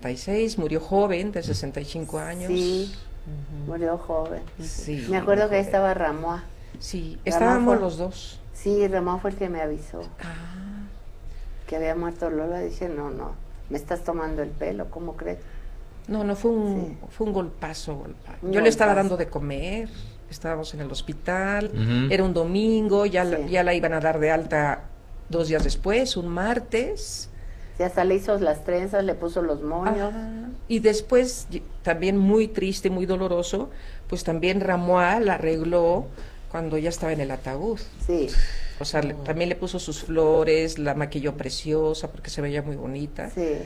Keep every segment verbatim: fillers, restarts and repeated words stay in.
setenta y seis, murió joven, de sesenta y cinco años. Sí, uh-huh. Murió joven. Sí, me acuerdo que estaba Ramoa. Sí, estábamos los dos. Sí, Ramón fue el que me avisó. Ah. Que había muerto Lola. Dije, no, no, me estás tomando el pelo, ¿cómo crees? No, no, fue un, sí. fue un golpazo. golpazo. Un Yo golpazo. le estaba dando de comer, estábamos en el hospital, uh-huh. Era un domingo, ya, sí. la, ya la iban a dar de alta dos días después, un martes. Ya hasta le hizo las trenzas, le puso los moños. Ajá. Y después, también muy triste, muy doloroso, pues también Ramoa la arregló cuando ya estaba en el ataúd. Sí. O sea, oh. le, también le puso sus flores, la maquilló preciosa porque se veía muy bonita. Sí.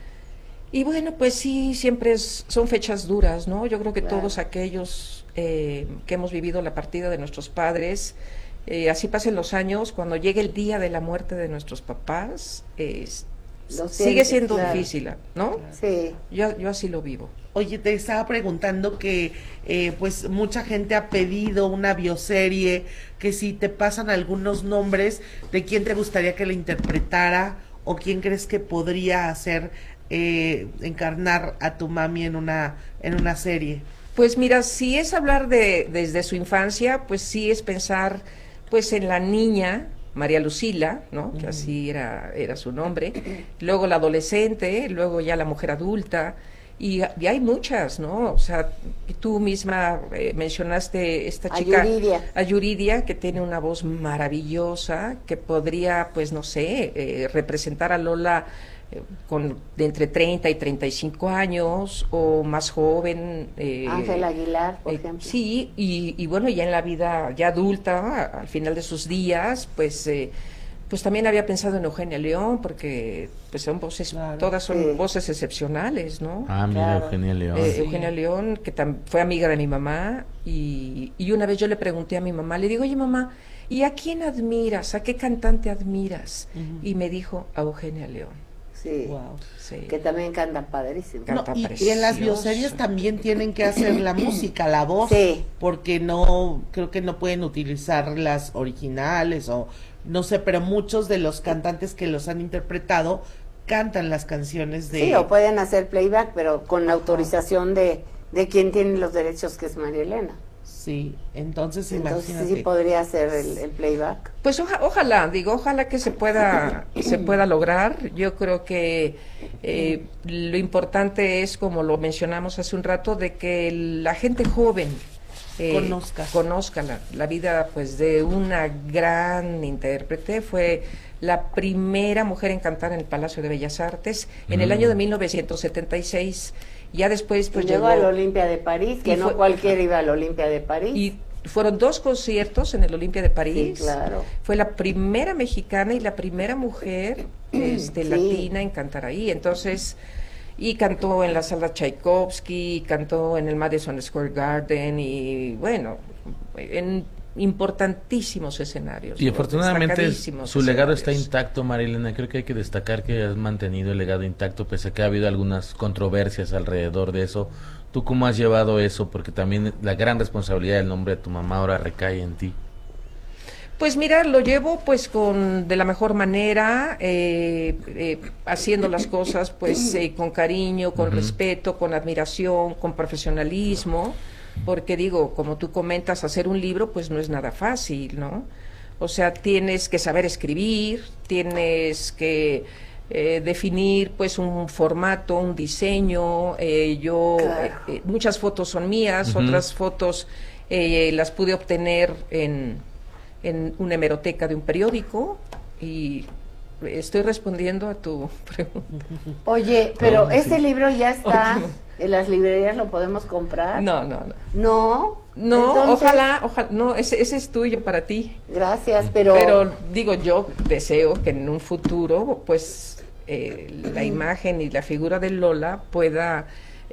Y bueno, pues sí, siempre es, son fechas duras, ¿no? Yo creo que claro. todos aquellos eh, que hemos vivido la partida de nuestros padres, eh, así pasen los años, cuando llegue el día de la muerte de nuestros papás, eh, sigue siendo claro. difícil, ¿no? Sí. Yo, yo así lo vivo. Oye, te estaba preguntando que eh, pues mucha gente ha pedido una bioserie, que si te pasan algunos nombres de quién te gustaría que la interpretara o quién crees que podría hacer eh, encarnar a tu mami en una en una serie. Pues mira, si es hablar de desde su infancia, pues sí es pensar pues en la niña María Lucila, ¿no? Uh-huh. Que así era era su nombre. Luego la adolescente, luego ya la mujer adulta. Y, y hay muchas, ¿no? O sea, tú misma eh, mencionaste esta chica, a Yuridia. a Yuridia, que tiene una voz maravillosa, que podría, pues no sé, eh, representar a Lola eh, con de entre treinta y treinta y cinco años, o más joven. Eh, Ángela Aguilar, por eh, ejemplo. Sí, y, y bueno, ya en la vida ya adulta, al final de sus días, pues... Eh, Pues también había pensado en Eugenia León, porque pues son voces, claro, todas son sí. voces excepcionales, ¿no? Ah, mira, claro. Eugenia León. Eh, sí. Eugenia León, que tam- fue amiga de mi mamá, y, y una vez yo le pregunté a mi mamá, le digo, oye mamá, ¿y a quién admiras? ¿A qué cantante admiras? Uh-huh. Y me dijo, a Eugenia León. Sí. Wow. Sí. Que también canta padrísimo. No, y, y en las bioseries también tienen que hacer la música, la voz, sí. porque no, creo que no pueden utilizar las originales o no sé, pero muchos de los cantantes que los han interpretado cantan las canciones de... Sí, o pueden hacer playback, pero con la autorización de, de quien tiene los derechos, que es María Elena. Sí, entonces, entonces imagínate. sí podría hacer el, el playback. Pues oja, ojalá, digo, ojalá que se pueda se pueda lograr. Yo creo que eh, lo importante es, como lo mencionamos hace un rato, de que la gente joven eh, conozca, conozca la, la vida pues de una gran intérprete. Fue la primera mujer en cantar en el Palacio de Bellas Artes en mm. el año de mil novecientos setenta y seis. Ya después pues y llegó llegó al Olimpia de París, que no fue, cualquiera iba al Olimpia de París. Y fueron dos conciertos en el Olimpia de París. Sí, claro. Fue la primera mexicana y la primera mujer este, sí. latina en cantar ahí. Entonces, y cantó en la sala Tchaikovsky, cantó en el Madison Square Garden y bueno, en importantísimos escenarios. Y afortunadamente su escenarios. legado está intacto, María Elena. Creo que hay que destacar que has mantenido el legado intacto, pese a que ha habido algunas controversias alrededor de eso. ¿Tú cómo has llevado eso? Porque también la gran responsabilidad del nombre de tu mamá ahora recae en ti. Pues mira, lo llevo pues con de la mejor manera, eh, eh, haciendo las cosas pues eh, con cariño, con uh-huh. respeto, con admiración, con profesionalismo. Porque digo, como tú comentas, hacer un libro pues no es nada fácil, ¿no? O sea, tienes que saber escribir, tienes que eh, definir pues un formato, un diseño. Eh, yo, claro. eh, muchas fotos son mías, uh-huh. otras fotos eh, las pude obtener en, en una hemeroteca de un periódico y estoy respondiendo a tu pregunta. Oye, pero oh, este sí. libro ya está... ¿En las librerías lo podemos comprar? No, no, no. ¿No? No, Entonces, ojalá, ojalá, no, ese, ese es tuyo para ti. Gracias, pero... Pero digo, yo deseo que en un futuro, pues, eh, la imagen y la figura de Lola pueda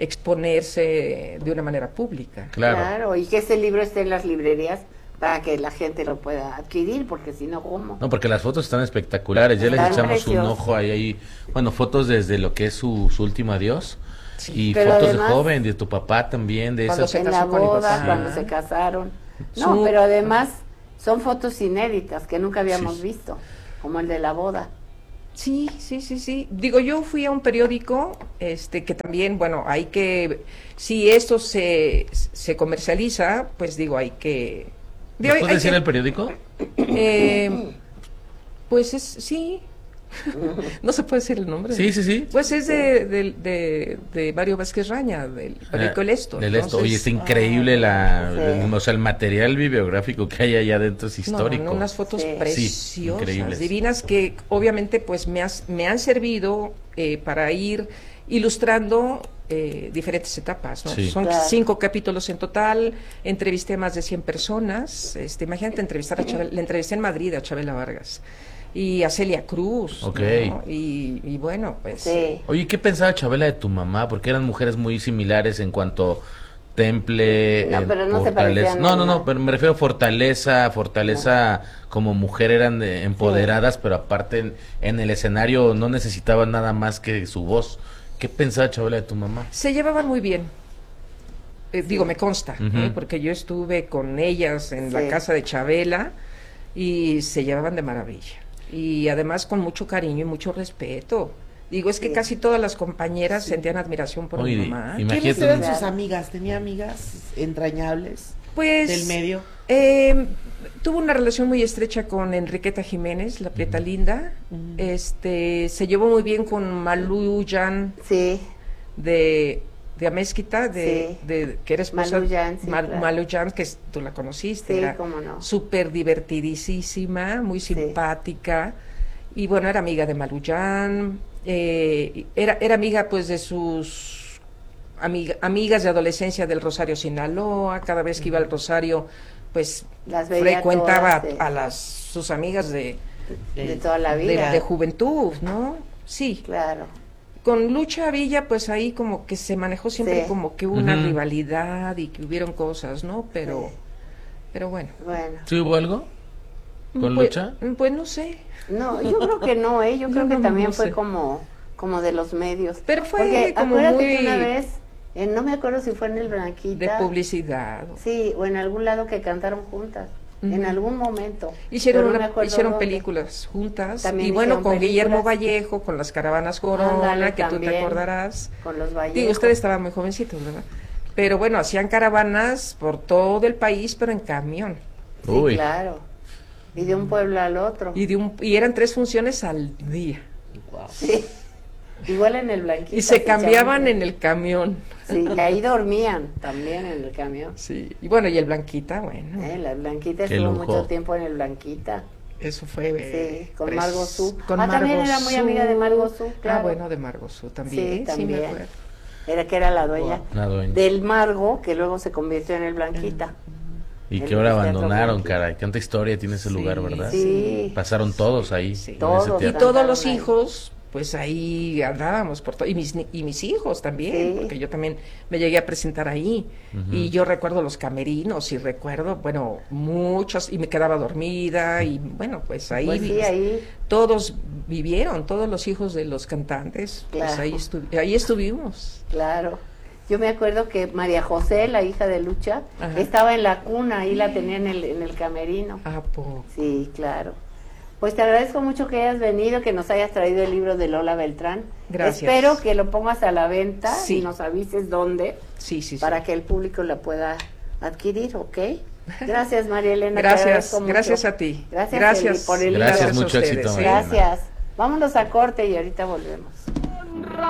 exponerse de una manera pública. Claro. Claro, y que ese libro esté en las librerías para que la gente lo pueda adquirir, porque si no, ¿cómo? No, porque las fotos están espectaculares, ya están les echamos preciosas. Un ojo ahí, ahí, bueno, fotos desde lo que es su, su último adiós. Sí, y fotos además, de joven, de tu papá también, de esas. En la boda, cuando se casaron. No, Su... pero además son fotos inéditas que nunca habíamos sí. visto, como el de la boda. Sí, sí, sí, sí. Digo, yo fui a un periódico, este, que también, bueno, hay que, si esto se, se comercializa, pues digo, hay que... ¿Me digo, hay- puedes hay decir que- el periódico? eh, pues es, sí, no se puede decir el nombre. Sí, sí, sí. Pues es de, de, de, de Mario Vázquez Raña, del periódico El Esto. Del Esto. Oye, Entonces, está increíble la, sí. el- o sea, el material bibliográfico que hay allá adentro es no, histórico. no, unas fotos Sí. preciosas, increíbles. divinas, que obviamente pues me, has- me han servido eh, para ir ilustrando eh, diferentes etapas, ¿no? Sí. Son Claro. cinco capítulos en total, entrevisté a más de cien personas, este, imagínate entrevistar a Chabela, la entrevisté en Madrid a Chabela Vargas y a Celia Cruz, Ok. ¿no? y, y bueno, pues... Sí. Oye, ¿qué pensaba Chabela de tu mamá? Porque eran mujeres muy similares en cuanto temple, No, eh, pero no se fortaleza. parecían No, no, nada. no, pero me refiero a fortaleza, fortaleza como mujer eran eh, empoderadas, pero aparte en, en el escenario no necesitaban nada más que su voz. ¿Qué pensaba Chabela de tu mamá? Se llevaban muy bien. Eh, Digo, me consta, Ujú. ¿eh? Porque yo estuve con ellas en Sí. la casa de Chabela y se llevaban de maravilla. Y además con mucho cariño y mucho respeto. Digo, es que Sí. casi todas las compañeras sentían admiración por Oye, mi mamá. imagínate ¿Quiénes eran un- sus Claro. amigas? ¿Tenía amigas entrañables Pues del medio? eh, tuvo una relación muy estrecha con Enriqueta Jiménez, la prieta linda. Ujú. Este, se llevó muy bien con Malú Yan Sí, de, de Amezquita, de, Sí. de- que era esposa Malú Yan, sí, Mal- claro. Malú Yan, que es- tú la conociste, sí, era cómo no. súper divertidísima, muy Sí. simpática, y bueno, era amiga de Malú Yan, eh, era, era amiga pues de sus amiga- amigas de adolescencia del Rosario Sinaloa, cada vez que iba al Rosario, pues Las veía frecuentaba todas, sí. a las sus amigas de, De toda la de, vida. de juventud, ¿no? Sí. Claro. Con Lucha Villa, pues ahí como que se manejó siempre Sí. como que una Ujú. rivalidad y que hubieron cosas, ¿no? Pero, Sí. pero bueno. Bueno. ¿Sí hubo algo con Pues- Lucha? Pues no sé. No, yo creo que no, ¿eh? Yo Yo creo que no, también no fue sé. como, como de los medios. Pero fue Porque como acuérdate muy que una vez, eh, no me acuerdo si fue en el de Blanquita. publicidad. Sí, o en algún lado que cantaron juntas. En Ujú. algún momento. Hicieron, Pero no me una- acuerdo hicieron dónde. películas juntas. También Y bueno, hicieron con Guillermo películas. Vallejo, con las caravanas Corona, Ándale, que tú te también. acordarás. Con los Vallejos. Digo, ustedes estaban muy jovencitos, ¿verdad? Pero bueno, hacían caravanas por todo el país, pero en camión. Sí, Uy. claro. Y de un pueblo al otro. Y, de un, y eran tres funciones al día. Sí. Igual en el Blanquita. Y se sí, cambiaban chaval. en el camión. Sí, y ahí dormían también en el camión. Sí. Y bueno, y el Blanquita, bueno, Eh, la Blanquita Qué estuvo lujo. mucho tiempo en el Blanquita. eso fue. eh, Sí, con pres- Margot Su. Con Ah, también Margot era muy Su. amiga de Margot Su, Ah, claro. bueno, de Margot Su también. Sí, Sí, también. me acuerdo. Era que era la dueña. La dueña. Del Margo, que luego se convirtió en el Blanquita. Y el que ahora Teatro abandonaron, Blanquita. caray. Tanta historia tiene ese Sí, lugar, ¿verdad? Sí. Pasaron todos ahí. Sí. en Todos. ese Y teatro. todos los Andaban ahí. hijos, pues ahí andábamos por todo. Y mis, ni- y mis hijos también, Sí. porque yo también me llegué a presentar ahí. Ujú. Y yo recuerdo los camerinos y recuerdo, bueno, muchos, y me quedaba dormida. Y bueno, pues ahí, Pues sí, vi- ahí. todos vivieron, todos los hijos de los cantantes. Pues Claro. ahí, estu- ahí estuvimos. Claro. Yo me acuerdo que María José, la hija de Lucha, Ajá. estaba en la cuna, ahí la tenía en el, en el camerino. ¿A poco? Sí, claro. Pues te agradezco mucho que hayas venido, que nos hayas traído el libro de Lola Beltrán. Gracias. Espero que lo pongas a la venta Sí. y nos avises dónde Sí, sí, sí. para que el público la pueda adquirir, ¿ok? Gracias, María Elena. te Gracias, agradezco mucho. gracias a ti. Gracias, Gracias Eli, por el Gracias, libro. mucho a éxito, ustedes, María ¿eh? Elena. Gracias. Vámonos a corte y ahorita volvemos.